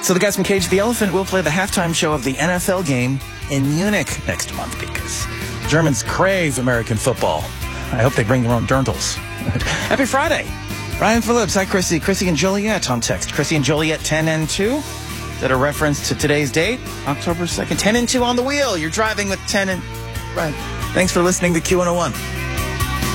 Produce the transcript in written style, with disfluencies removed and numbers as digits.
So the guys from Cage the Elephant will play the halftime show of the NFL game in Munich next month because Germans crave American football. I hope they bring their own dirndls. Happy Friday. Ryan Phillips. Hi, Chrissy. Chrissy and Joliet on text. Chrissy and Joliet 10 and 2. Is that a reference to today's date? October 2nd. 10 and 2 on the wheel. You're driving with 10 and... Right. Thanks for listening to Q101.